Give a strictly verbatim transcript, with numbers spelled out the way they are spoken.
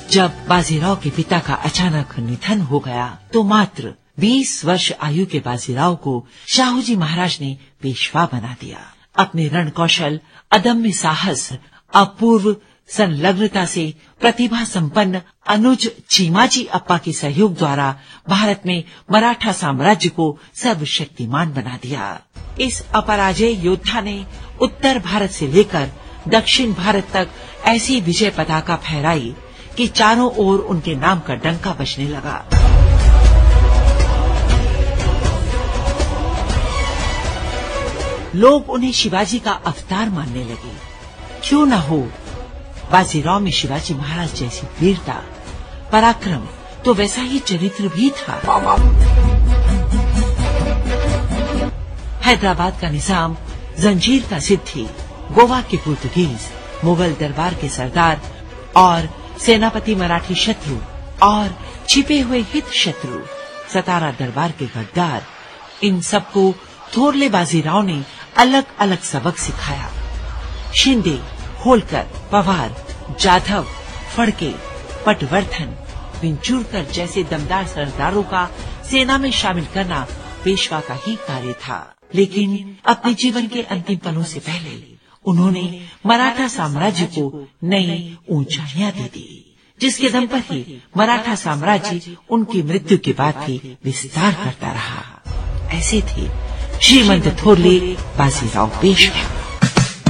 जब बाजीराव के पिता का अचानक निधन हो गया तो मात्र बीस वर्ष आयु के बाजीराव को शाहूजी महाराज ने पेशवा बना दिया। अपने रण कौशल, अदम्य साहस, अपूर्व संलग्नता से प्रतिभा संपन्न अनुज चीमाजी अप्पा के सहयोग द्वारा भारत में मराठा साम्राज्य को सर्वशक्तिमान बना दिया। इस अपराजय योद्धा ने उत्तर भारत से लेकर दक्षिण भारत तक ऐसी विजय पताका फहराई कि चारों ओर उनके नाम का डंका बजने लगा। लोग उन्हें शिवाजी का अवतार मानने लगे। क्यों न हो, बाजीराव में शिवाजी महाराज जैसी वीरता, पराक्रम तो वैसा ही चरित्र भी था। हैदराबाद का निजाम, जंजीर का सिद्दी, गोवा के पुर्तगीज, मुगल दरबार के सरदार और सेनापति मराठी शत्रु और छिपे हुए हित शत्रु, सतारा दरबार के गद्दार, इन सबको थोरले बाजीराव ने अलग अलग सबक सिखाया। शिंदे, होलकर, पवार, जाधव, फड़के, पटवर्धन, विंचूरकर जैसे दमदार सरदारों का सेना में शामिल करना पेशवा का ही कार्य था। लेकिन अपने जीवन के अंतिम पलों से पहले उन्होंने मराठा साम्राज्य को नई ऊंचाइयां दे दी, जिसके दम पर ही मराठा साम्राज्य उनकी मृत्यु के बाद भी विस्तार करता रहा। ऐसे थे श्रीमंत थोरले बाजीराव पेशवा।